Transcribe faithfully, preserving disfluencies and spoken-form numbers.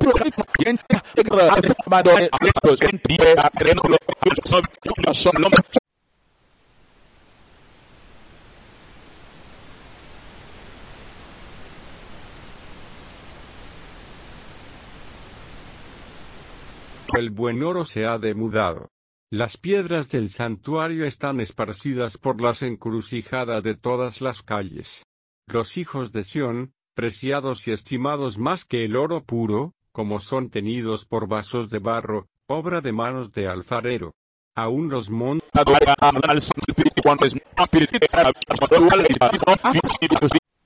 El buen oro se ha demudado. Las piedras del santuario están esparcidas por las encrucijadas de todas las calles. Los hijos de Sión, preciados y estimados más que el oro puro, como son tenidos por vasos de barro, obra de manos de alfarero. Aún los montes